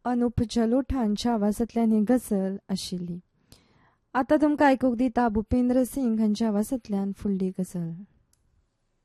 अनुप जलोट हांच्या आवाजांतल्यान ही गजल आशिल्ली. आतां तुमकां आयकूंक दिता भुपेंद्र सिंग हांच्या आवाजांतल्यान फुडली गजल.